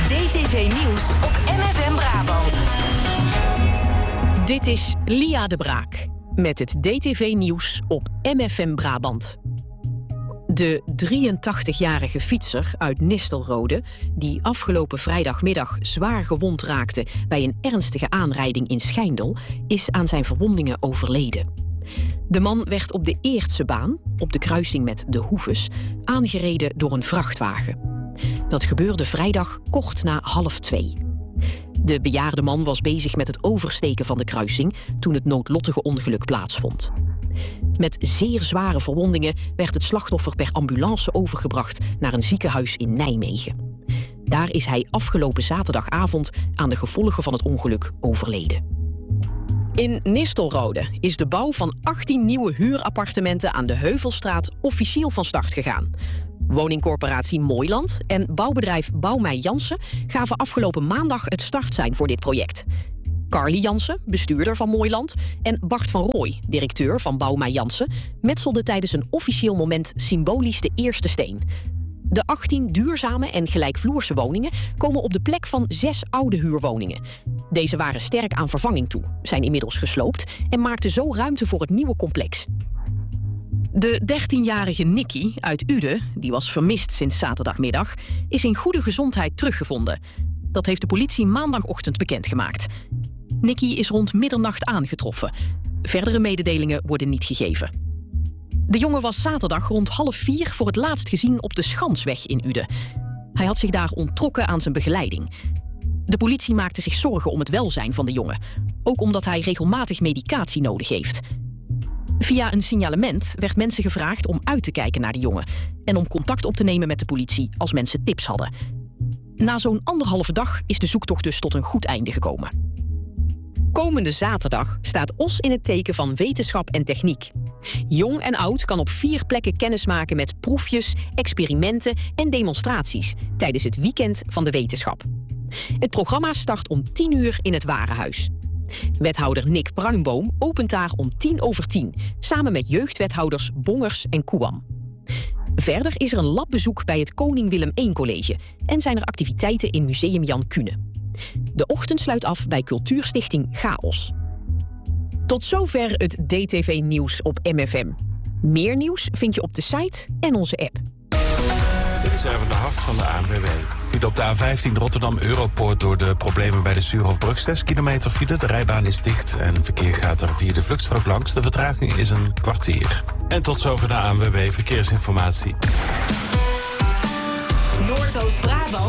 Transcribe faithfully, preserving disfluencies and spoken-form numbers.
D T V Nieuws op M F M Brabant. Dit is Lia de Braak met het D T V Nieuws op M F M Brabant. De drieëntachtigjarige fietser uit Nistelrode, die afgelopen vrijdagmiddag zwaar gewond raakte bij een ernstige aanrijding in Schijndel, is aan zijn verwondingen overleden. De man werd op de Eertsebaan, op de kruising met de Hoeves, aangereden door een vrachtwagen. Dat gebeurde vrijdag kort na half twee. De bejaarde man was bezig met het oversteken van de kruising toen het noodlottige ongeluk plaatsvond. Met zeer zware verwondingen werd het slachtoffer per ambulance overgebracht naar een ziekenhuis in Nijmegen. Daar is hij afgelopen zaterdagavond aan de gevolgen van het ongeluk overleden. In Nistelrode is de bouw van achttien nieuwe huurappartementen aan de Heuvelstraat officieel van start gegaan. Woningcorporatie Mooiland en bouwbedrijf Boumei Jansen gaven afgelopen maandag het startsein voor dit project. Carly Jansen, bestuurder van Mooiland, en Bart van Rooij, directeur van Boumei Jansen, metselden tijdens een officieel moment symbolisch de eerste steen. De achttien duurzame en gelijkvloerse woningen komen op de plek van zes oude huurwoningen. Deze waren sterk aan vervanging toe, zijn inmiddels gesloopt en maakten zo ruimte voor het nieuwe complex. De dertienjarige Nicky uit Uden, die was vermist sinds zaterdagmiddag, is in goede gezondheid teruggevonden. Dat heeft de politie maandagochtend bekendgemaakt. Nicky is rond middernacht aangetroffen. Verdere mededelingen worden niet gegeven. De jongen was zaterdag rond half vier voor het laatst gezien op de Schansweg in Uden. Hij had zich daar onttrokken aan zijn begeleiding. De politie maakte zich zorgen om het welzijn van de jongen, ook omdat hij regelmatig medicatie nodig heeft. Via een signalement werd mensen gevraagd om uit te kijken naar de jongen en om contact op te nemen met de politie als mensen tips hadden. Na zo'n anderhalve dag is de zoektocht dus tot een goed einde gekomen. Komende zaterdag staat Os in het teken van wetenschap en techniek. Jong en oud kan op vier plekken kennismaken met proefjes, experimenten en demonstraties tijdens het weekend van de wetenschap. Het programma start om tien uur in het Warenhuis. Wethouder Nick Bruinboom opent daar om tien over tien, samen met jeugdwethouders Bongers en Koeam. Verder is er een labbezoek bij het Koning Willem één College en zijn er activiteiten in Museum Jan Kuhne. De ochtend sluit af bij Cultuurstichting Chaos. Tot zover het D T V-nieuws op M F M. Meer nieuws vind je op de site en onze app. Dit is even de hart van de A N W B. File op de A vijftien Rotterdam-Europoort door de problemen bij de Suurhofbrug. zes kilometer file, de rijbaan is dicht en verkeer gaat er via de vluchtstrook langs. De vertraging is een kwartier. En tot zover de A N W B Verkeersinformatie. Noordoost-Brabant.